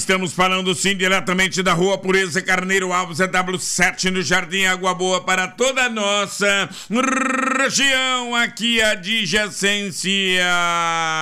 Estamos falando sim diretamente da Rua Pureza Carneiro Alves, EW7, no Jardim Água Boa, para toda a nossa região aqui adjacência.